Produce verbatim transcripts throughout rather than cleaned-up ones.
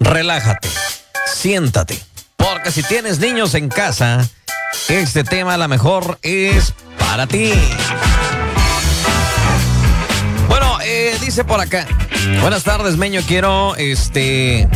relájate, siéntate, porque si tienes niños en casa, este tema a lo mejor es para ti. Bueno, eh, dice por acá, buenas tardes, Meño, quiero este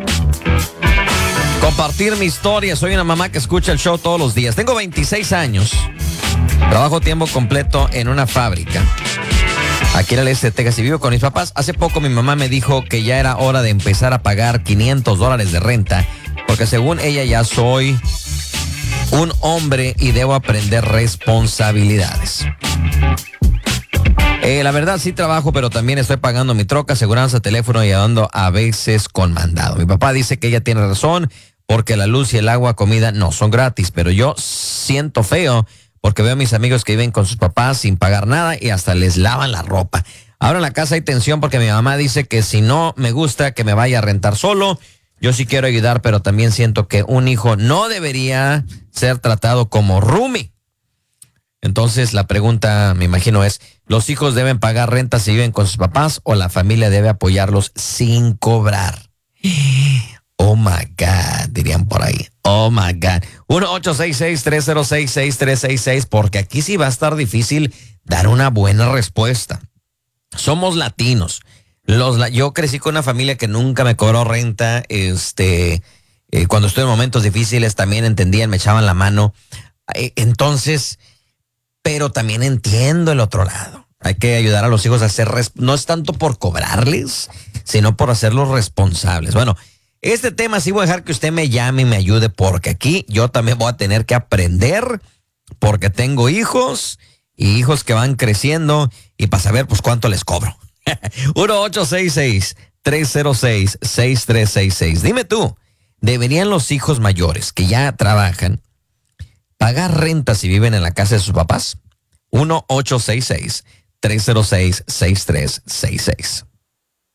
compartir mi historia. Soy una mamá que escucha el show todos los días. Tengo veintiséis años, trabajo tiempo completo en una fábrica aquí en el este de Texas y vivo con mis papás. Hace poco mi mamá me dijo que ya era hora de empezar a pagar quinientos dólares de renta, porque según ella ya soy un hombre y debo aprender responsabilidades. Eh, la verdad sí trabajo, pero también estoy pagando mi troca, aseguranza, teléfono y ando a veces con mandado. Mi papá dice que ella tiene razón porque la luz y el agua, comida no son gratis, pero yo siento feo porque veo a mis amigos que viven con sus papás sin pagar nada y hasta les lavan la ropa. Ahora en la casa hay tensión porque mi mamá dice que si no me gusta que me vaya a rentar solo. Yo sí quiero ayudar, pero también siento que un hijo no debería ser tratado como roomie. Entonces la pregunta, me imagino, es, ¿los hijos deben pagar renta si viven con sus papás o la familia debe apoyarlos sin cobrar? Oh my God, dirían por ahí. Oh my God. uno ocho seis seis, tres cero seis, seis tres seis seis, porque aquí sí va a estar difícil dar una buena respuesta. Somos latinos. Los, yo crecí con una familia que nunca me cobró renta. Este, eh, cuando estuve en momentos difíciles también entendían, me echaban la mano. Eh, entonces, pero también entiendo el otro lado. Hay que ayudar a los hijos a ser, no es tanto por cobrarles, sino por hacerlos responsables. Bueno, este tema sí voy a dejar que usted me llame y me ayude, porque aquí yo también voy a tener que aprender, porque tengo hijos y hijos que van creciendo y para saber pues cuánto les cobro. uno ocho seis seis, tres cero seis, seis tres seis seis. Dime tú, ¿deberían los hijos mayores que ya trabajan pagar renta si viven en la casa de sus papás? uno ocho seis seis, tres cero seis, seis tres seis seis.